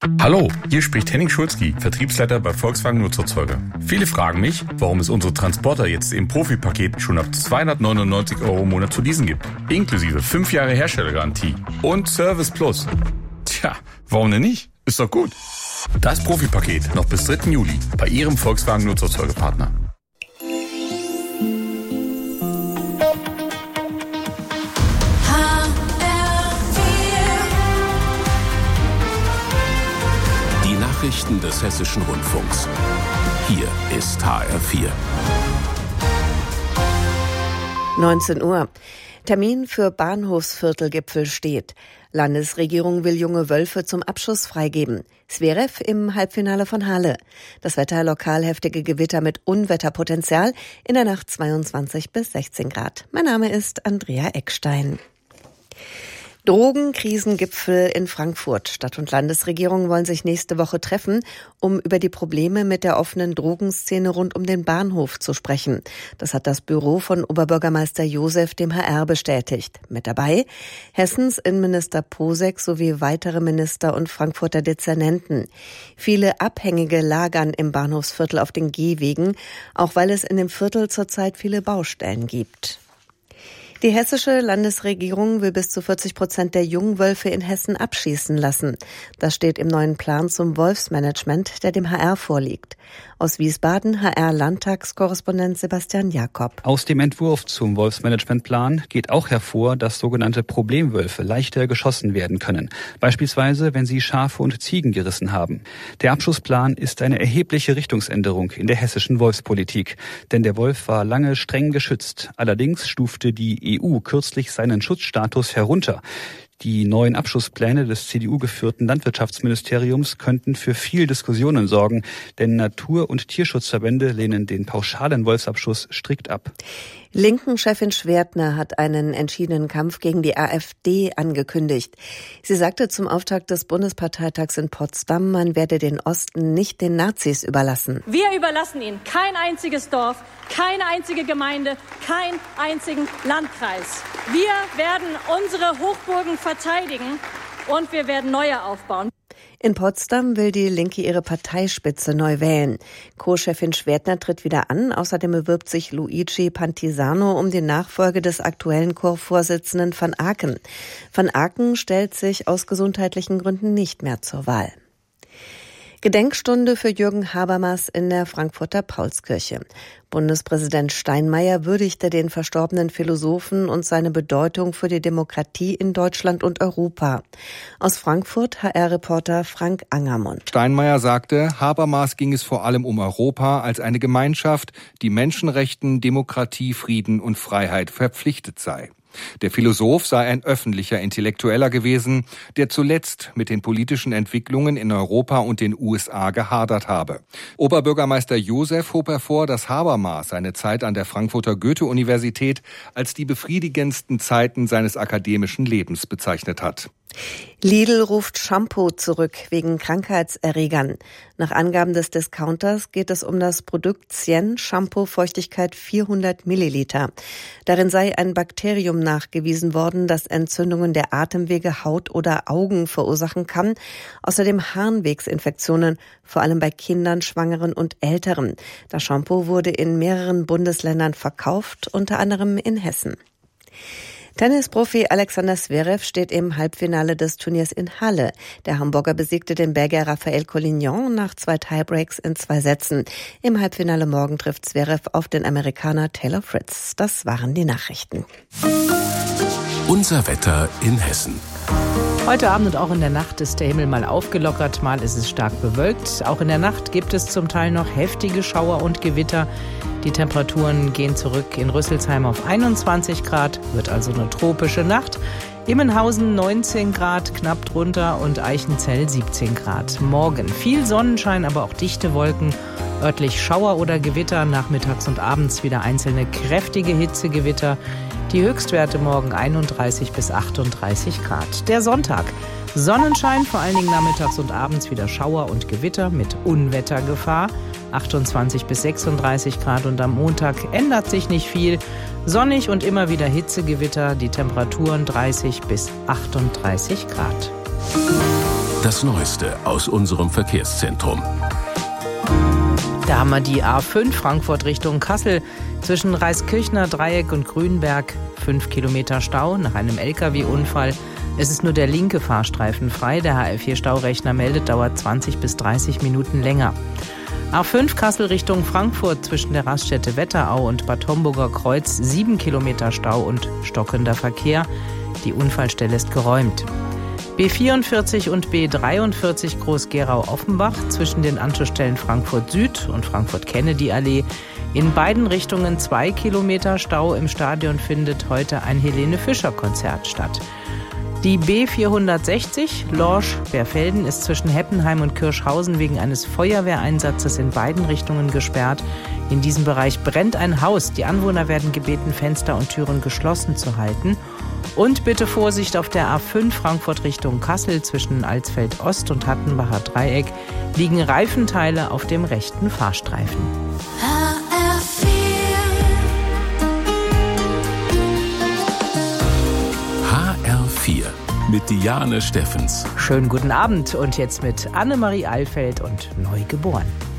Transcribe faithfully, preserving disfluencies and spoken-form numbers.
Hallo, hier spricht Henning Schulzki, Vertriebsleiter bei Volkswagen Nutzerzeuger. Viele fragen mich, warum es unsere Transporter jetzt im Profi-Paket schon ab zweihundertneunundneunzig Euro im Monat zu leasen gibt. Inklusive fünf Jahre Herstellergarantie und Service Plus. Tja, warum denn nicht? Ist doch gut. Das Profi-Paket noch bis dritten Juli bei Ihrem Volkswagen Nutzerzeugerpartner. Nachrichten des Hessischen Rundfunks. Hier ist H R vier. neunzehn Uhr. Termin für Bahnhofsviertelgipfel steht. Landesregierung will junge Wölfe zum Abschuss freigeben. Zverev im Halbfinale von Halle. Das Wetter lokal heftige Gewitter mit Unwetterpotenzial. In der Nacht zweiundzwanzig bis sechzehn Grad. Mein Name ist Andrea Eckstein. Drogenkrisengipfel in Frankfurt. Stadt- und Landesregierung wollen sich nächste Woche treffen, um über die Probleme mit der offenen Drogenszene rund um den Bahnhof zu sprechen. Das hat das Büro von Oberbürgermeister Josef dem H R bestätigt. Mit dabei Hessens Innenminister Posek sowie weitere Minister und Frankfurter Dezernenten. Viele Abhängige lagern im Bahnhofsviertel auf den Gehwegen, auch weil es in dem Viertel zurzeit viele Baustellen gibt. Die hessische Landesregierung will bis zu vierzig Prozent der Jungwölfe in Hessen abschießen lassen. Das steht im neuen Plan zum Wolfsmanagement, der dem H R vorliegt. Aus Wiesbaden H R-Landtagskorrespondent Sebastian Jakob. Aus dem Entwurf zum Wolfsmanagementplan geht auch hervor, dass sogenannte Problemwölfe leichter geschossen werden können. Beispielsweise, wenn sie Schafe und Ziegen gerissen haben. Der Abschussplan ist eine erhebliche Richtungsänderung in der hessischen Wolfspolitik. Denn der Wolf war lange streng geschützt. Allerdings stufte die E U kürzlich seinen Schutzstatus herunter. Die neuen Abschusspläne des C D U-geführten Landwirtschaftsministeriums könnten für viel Diskussionen sorgen, denn Natur- und Tierschutzverbände lehnen den pauschalen Wolfsabschuss strikt ab. Linken-Chefin Schwertner hat einen entschiedenen Kampf gegen die AfD angekündigt. Sie sagte zum Auftakt des Bundesparteitags in Potsdam, man werde den Osten nicht den Nazis überlassen. Wir überlassen ihnen kein einziges Dorf, keine einzige Gemeinde, keinen einzigen Landkreis. Wir werden unsere Hochburgen verteidigen und wir werden neue aufbauen. In Potsdam will die Linke ihre Parteispitze neu wählen. Co-Chefin Schwertner tritt wieder an. Außerdem bewirbt sich Luigi Pantisano um die Nachfolge des aktuellen Chorvorsitzenden van Aken. Van Aken stellt sich aus gesundheitlichen Gründen nicht mehr zur Wahl. Gedenkstunde für Jürgen Habermas in der Frankfurter Paulskirche. Bundespräsident Steinmeier würdigte den verstorbenen Philosophen und seine Bedeutung für die Demokratie in Deutschland und Europa. Aus Frankfurt H R-Reporter Frank Angermund. Steinmeier sagte, Habermas ging es vor allem um Europa als eine Gemeinschaft, die Menschenrechten, Demokratie, Frieden und Freiheit verpflichtet sei. Der Philosoph sei ein öffentlicher Intellektueller gewesen, der zuletzt mit den politischen Entwicklungen in Europa und den U S A gehadert habe. Oberbürgermeister Josef hob hervor, dass Habermas seine Zeit an der Frankfurter Goethe-Universität als die befriedigendsten Zeiten seines akademischen Lebens bezeichnet hat. Lidl ruft Shampoo zurück wegen Krankheitserregern. Nach Angaben des Discounters geht es um das Produkt Cien Shampoo Feuchtigkeit vierhundert Milliliter. Darin sei ein Bakterium nachgewiesen worden, das Entzündungen der Atemwege, Haut oder Augen verursachen kann. Außerdem Harnwegsinfektionen, vor allem bei Kindern, Schwangeren und Älteren. Das Shampoo wurde in mehreren Bundesländern verkauft, unter anderem in Hessen. Tennisprofi Alexander Zverev steht im Halbfinale des Turniers in Halle. Der Hamburger besiegte den Belgier Raphael Collignon nach zwei Tiebreaks in zwei Sätzen. Im Halbfinale morgen trifft Zverev auf den Amerikaner Taylor Fritz. Das waren die Nachrichten. Unser Wetter in Hessen. Heute Abend und auch in der Nacht ist der Himmel mal aufgelockert, mal ist es stark bewölkt. Auch in der Nacht gibt es zum Teil noch heftige Schauer und Gewitter. Die Temperaturen gehen zurück in Rüsselsheim auf einundzwanzig Grad, wird also eine tropische Nacht. Immenhausen neunzehn Grad, knapp drunter, und Eichenzell siebzehn Grad. Morgen viel Sonnenschein, aber auch dichte Wolken. Örtlich Schauer oder Gewitter, nachmittags und abends wieder einzelne kräftige Hitzegewitter. Die Höchstwerte morgen einunddreißig bis achtunddreißig Grad. Der Sonntag. Sonnenschein, vor allen Dingen nachmittags und abends wieder Schauer und Gewitter mit Unwettergefahr. achtundzwanzig bis sechsunddreißig Grad, und am Montag ändert sich nicht viel. Sonnig und immer wieder Hitzegewitter, die Temperaturen dreißig bis achtunddreißig Grad. Das Neueste aus unserem Verkehrszentrum. Da haben wir die A fünf Frankfurt Richtung Kassel. Zwischen Reiskirchner Dreieck und Grünberg fünf Kilometer Stau nach einem L K W-Unfall. Es ist nur der linke Fahrstreifen frei. Der H L vier Staurechner meldet, dauert zwanzig bis dreißig Minuten länger. A fünf Kassel Richtung Frankfurt zwischen der Raststätte Wetterau und Bad Homburger Kreuz sieben Kilometer Stau und stockender Verkehr. Die Unfallstelle ist geräumt. B vierundvierzig und B dreiundvierzig Groß-Gerau-Offenbach zwischen den Anschlussstellen Frankfurt Süd und Frankfurt-Kennedy-Allee. In beiden Richtungen zwei Kilometer Stau. Im Stadion findet heute ein Helene-Fischer-Konzert statt. Die B vierhundertsechzig Lorsch-Berfelden ist zwischen Heppenheim und Kirschhausen wegen eines Feuerwehreinsatzes in beiden Richtungen gesperrt. In diesem Bereich brennt ein Haus. Die Anwohner werden gebeten, Fenster und Türen geschlossen zu halten. Und bitte Vorsicht auf der A fünf Frankfurt Richtung Kassel zwischen Alsfeld Ost und Hattenbacher Dreieck liegen Reifenteile auf dem rechten Fahrstreifen. H R vier mit Diane Steffens. Schönen guten Abend und jetzt mit Annemarie Alfeld und Neugeboren.